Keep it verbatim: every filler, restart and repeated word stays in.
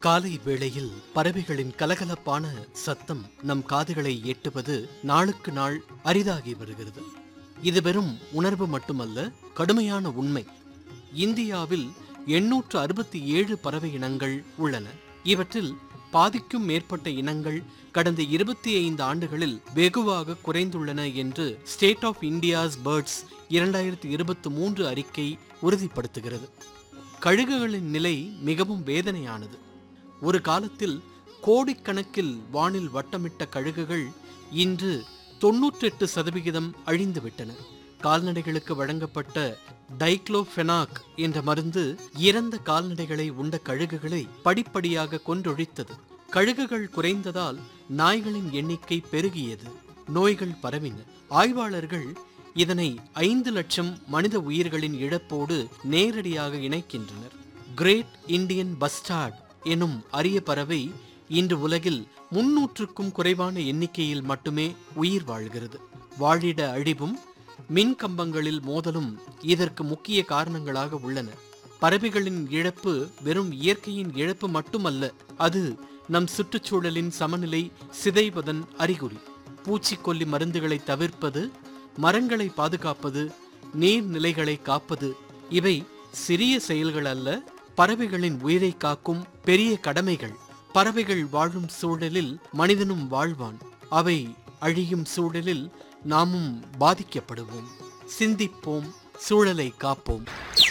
காலை வேளையில் பறவைகளின் கலகலப்பான சத்தம் நம் காதுகளை எட்டுவது நாளுக்கு நாள் அரிதாகி வருகிறது. இது வெறும் உணர்வு மட்டுமல்ல, கடுமையான உண்மை. இந்தியாவில் எண்ணூற்று அறுபத்தி ஏழு பறவை இனங்கள் உள்ளன. இவற்றில் பாதிக்கும் மேற்பட்ட இனங்கள் கடந்த இருபத்தி ஐந்து ஆண்டுகளில் வெகுவாக குறைந்துள்ளன என்று ஸ்டேட் ஆஃப் இந்தியாஸ் பேர்ட்ஸ் இரண்டாயிரத்தி இருபத்தி மூன்று அறிக்கை உறுதிப்படுத்துகிறது. கழுகுகளின் நிலை மிகவும் வேதனையானது. ஒரு காலத்தில் கோடிக்கணக்கில் வானில் வட்டமிட்ட கழுகுகள் இன்று தொன்னூற்றி எட்டு சதவிகிதம் அழிந்துவிட்டன. கால்நடைகளுக்கு வழங்கப்பட்ட டைக்ளோஃபெனாக் என்ற மருந்து இறந்த கால்நடைகளை உண்ட கழுகுகளை படிப்படியாக கொன்றொழித்தது. கழுகுகள் குறைந்ததால் நாய்களின் எண்ணிக்கை பெருகியது, நோய்கள் பரவின. ஆய்வாளர்கள் இதனை ஐந்து லட்சம் மனித உயிர்களின் இழப்போடு நேரடியாக இணைக்கின்றனர். கிரேட் இண்டியன் பஸ்டார்ட் எனும் அரிய பறவை இன்று உலகில் முன்னூற்றுக்கும் குறைவான எண்ணிக்கையில் மட்டுமே உயிர் வாழ்கிறது. வாழிட அழிவும் மின் கம்பங்களில் மோதலும் இதற்கு முக்கிய காரணங்களாக உள்ளன. பறவைகளின் இழப்பு வெறும் இயற்கையின் இழப்பு மட்டுமல்ல, அது நம் சுற்றுச்சூழலின் சமநிலை சிதைவதன் அறிகுறி. பூச்சிக்கொல்லி மருந்துகளை தவிர்ப்பது, மரங்களை பாதுகாப்பது, நீர்நிலைகளை காப்பது இவை சிறிய செயல்கள் அல்ல, பறவைகளின் உயிரை காக்கும் பெரிய கடமைகள். பறவைகள் வாழும் சூழலில் மனிதனும் வாழ்வான். அவை அழியும் சூழலில் நாமும் பாதிக்கப்படுவோம். சிந்திப்போம், சூழலை காப்போம்.